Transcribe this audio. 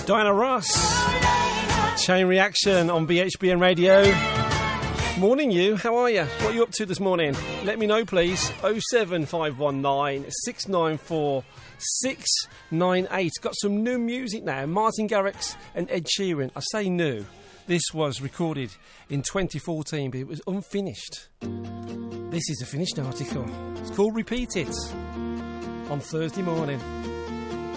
Diana Ross. Chain Reaction on BHBN Radio. Morning you, how are you? What are you up to this morning? Let me know please. 07519 694 698. Got some new music now. Martin Garrix and Ed Sheeran. I say new. This was recorded in 2014, but it was unfinished. This is a finished article. It's called Repeat It on Thursday morning.